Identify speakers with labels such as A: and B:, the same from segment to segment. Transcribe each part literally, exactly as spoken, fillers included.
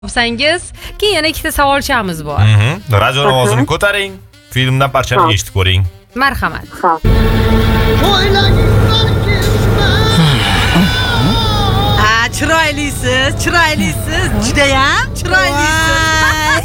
A: Sangiz, keyin yana ikkita savolchamiz bor.
B: Radio ovozini ko'taring. Filmdan parchani eshitib ko'ring.
A: Marhamat.
C: Ha, chiroylisiz, chiroylisiz, judayam chiroylisiz.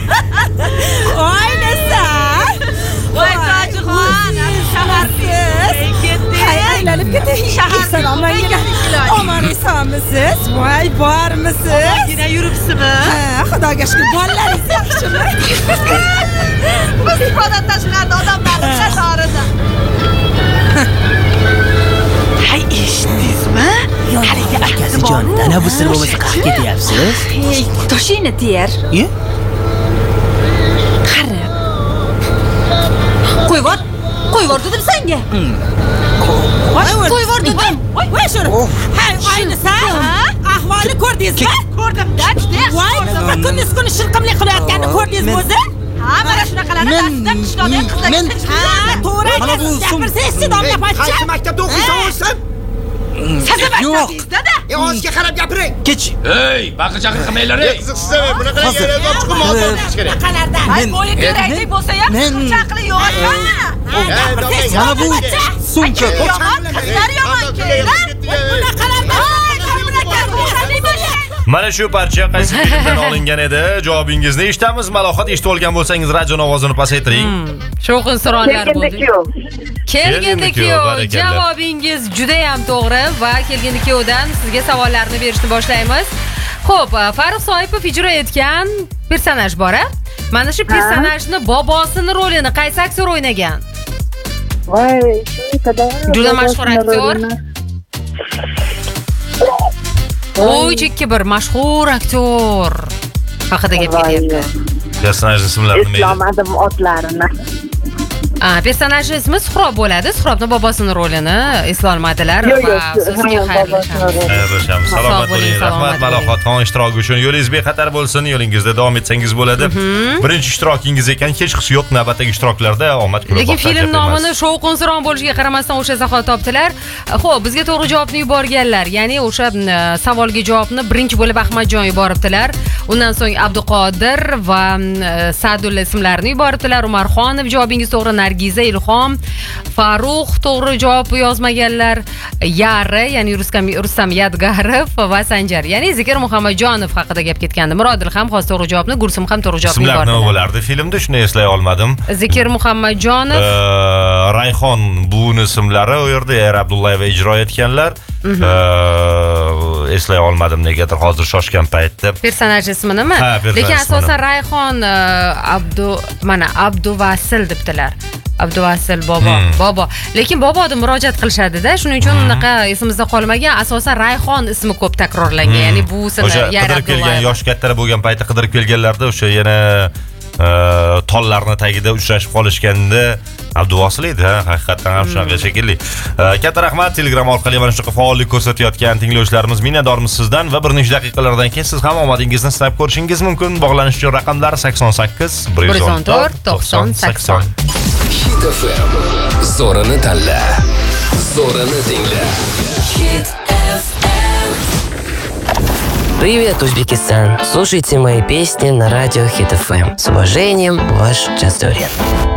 C: Oynasa. Voy Tojixon, shaharsiz. Hay aylanib keting. Shaharga omon esonmisiz? Voy bormisiz? Yine yuribsizmi? Ha, xudoga shukr, bolalaringiz yaxshimi? Biz ifodat tashqarida odamlarni qatorida. Hay, eshitdingizmi? Haligi
D: akajon, ana bu sir bo'lmasa qayerga ketyapsiz?
E: Hey, toshingni ter.
D: Ye?
E: Qara. Qo'yvor. Qo'yvor dedim senga.
C: Qo'yvor dedim. Voy shuni. Hay, aynisa. Ahvolni ko'rdingizmi? Ko'rdim-da, juda yaxshi. Voy, kunduz kuni shirqimlik qilayotganini ko'rdingizmi o'zi? Ha, mana shunaqalarni dastidan qishloqdan qizlarga tinchliklar. To'g'ri aytasiz, gapirsangiz, domla pochcha.
F: Qaysi maktabda o'qiysan o'zim?
C: Siz maktabingizda-da.
F: E, og'izga qarab gapiring.
D: Kech.
G: Ey, baqir-chaqir qilmanglar.
F: Qiziqsiz, bunaqa yerlarga olib chiqib mol bo'lish kerak.
C: Qanaqa? Hay, bo'yi kerakli bo'lsa ham, chaqli yo'qmi?
D: Mana bu sumka.
C: Qizlar yomon kerak. Bunaqalarda.
B: Mana shu parcha qaysi filmdan olingan edi? Javobingizni eshitamiz. Malohat eshitib olgan bo'lsangiz radio ovozini pasaytiring.
A: Shovqin suronlar bo'ldi. Kelgindi kuyov.
B: barakalla.
A: Javobingiz juda ham to'g'ri va kelgindi kuyovdan sizga savollarni berishni boshlaymiz. Xo'p, Farruh Soipov ijro etgan personaj bor-a? Mana shu personajni bobosini rolini qaysi aktyor o'ynagan?
H: Voy, shu qadar.
A: Juda mashhur aktyor. O'y, chekki bir mashhur aktyor haqida gap ketyapti.
B: Personaj ismlari nima edi?
H: Eslamadim otlarini.
A: A, personaj ismi Suhrob bo'ladi. Suhrobning bobosining rolini eslolmadilar va sizga xayrli
B: Xayrlashamiz. Salomat bo'ling. Rahmat Malohatxon ishtiroki uchun. Yo'lingiz bexatar bo'lsin. Yo'lingizda davom etsangiz bo'ladi. Birinchi ishtirokingiz ekan, hech qisi yo'q navbatdagi ishtiroklarda omad kulib
A: Lekin film nomini shovqin suron bo'lishiga qaramasdan o'sha zahot topdilar. Xo'p, bizga to'g'ri javobni yuborganlar. Ya'ni o'sha savolga javobni birinchi bo'lib Ahmadjon yuboribdilar. Undan so'ng Abduqodir va Sa'dulla ismlarini yuboribdilar. Umarxonov javobingiz to'g'ri. Nargiza, Ilhom, Farruh to'g'ri javob yozmaganlar. Yari, ya'ni Rustam Rustam Yadgarov va Sanjar, ya'ni Zikr Muhammadjonov haqida gap ketgandi. Murodil ham xos to'g'ri javobni, Gursum ham to'g'ri javobni
B: Ismlar
A: yubordi.
B: nima bo'lardi filmda? Shuni eslay olmadim.
A: Zikr Muhammadjonov,
B: Rayhon buvini ismlari u yerda Er Abdullayeva ijro etganlar. Eslay olmadim negadir hozir shoshgan paytda.
A: Personaj ismi nima?
B: Ha, personaj
A: Lekin
B: ismi
A: asosan Rayhon Abdu mana Abduvasil debdilar. Abduvasil bobo, bobo. Lekin bobo deb murojaat qilishadi-da, shuning uchun unaqa esimizda qolmagan. Asosan Rayhon ismi ko'p takrorlangan, ya'ni buvisini
B: o'sha
A: Yar
B: qidirib kelgan,
A: Abdullayev.
B: yosh kattalar bo'lgan paytda qidirib kelganlarda o'sha yana tollarni tagida uchrashib qolishganda Abduvosil edi, ha, haqiqatan ham shunaqa shekilli. Katta rahmat, Telegram orqali mana shunaqa faollik ko'rsatayotgan tinglovchilarimiz, minnatdormiz sizdan va bir necha daqiqalardan keyin siz ham omadingizni sinab ko'rishingiz mumkin. Bog'lanish uchun raqamlar sakson sakkiz bir yuz o'n to'rt to'qson sakson.
G: Hit F M. Zo'rini tanla. Zo'rini tingla. Hit F M.
I: Привет, Узбекистан! Слушайте мои песни на радио Хит эф эм. С уважением, ваш Джаздорин.